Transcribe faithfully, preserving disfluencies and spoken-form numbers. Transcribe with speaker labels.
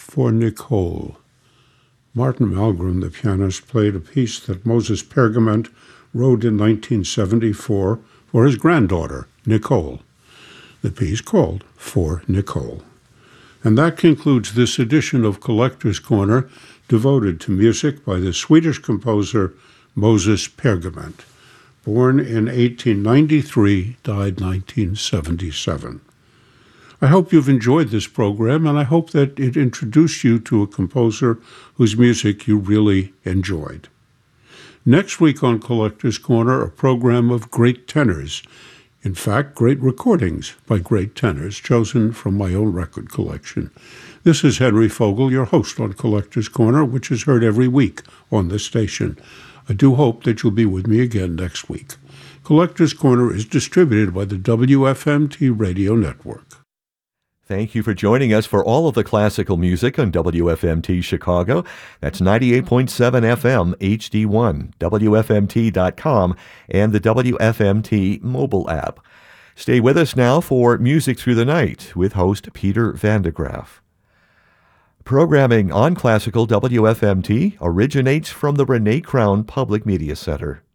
Speaker 1: for Nicole. Martin Malgren, the pianist, played a piece that Moses Pergament wrote in nineteen seventy-four for his granddaughter, Nicole. The piece called For Nicole. And that concludes this edition of Collector's Corner, devoted to music by the Swedish composer Moses Pergament. Born in eighteen ninety-three, died nineteen seventy-seven. I hope you've enjoyed this program, and I hope that it introduced you to a composer whose music you really enjoyed. Next week on Collector's Corner, a program of great tenors. In fact, great recordings by great tenors, chosen from my own record collection. This is Henry Fogel, your host on Collector's Corner, which is heard every week on this station. I do hope that you'll be with me again next week. Collector's Corner is distributed by the W F M T Radio Network.
Speaker 2: Thank you for joining us for all of the classical music on W F M T Chicago. That's ninety-eight point seven F M H D one, W F M T dot com, and the W F M T mobile app. Stay with us now for Music Through the Night with host Peter Vandegraff. Programming on Classical W F M T originates from the Renee Crown Public Media Center.